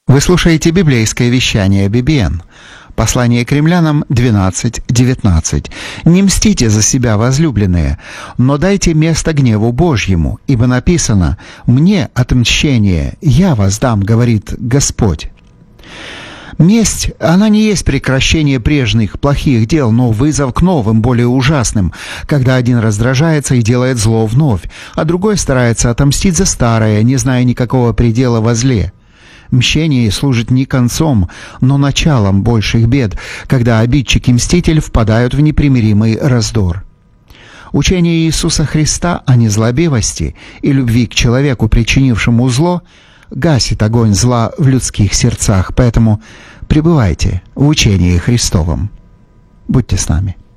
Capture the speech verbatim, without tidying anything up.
Вы слушаете библейское вещание би би эн. Послание к римлянам двенадцать девятнадцать. «Не мстите за себя, возлюбленные, но дайте место гневу Божьему, ибо написано: «Мне отмщение, я воздам, говорит Господь». Месть, она не есть прекращение прежних плохих дел, но вызов к новым, более ужасным, когда один раздражается и делает зло вновь, а другой старается отомстить за старое, не зная никакого предела во зле. Мщение служит не концом, но началом больших бед, когда обидчик и мститель впадают в непримиримый раздор. Учение Иисуса Христа о незлобивости и любви к человеку, причинившему зло, гасит огонь зла в людских сердцах, поэтому пребывайте в учении Христовом. Будьте с нами.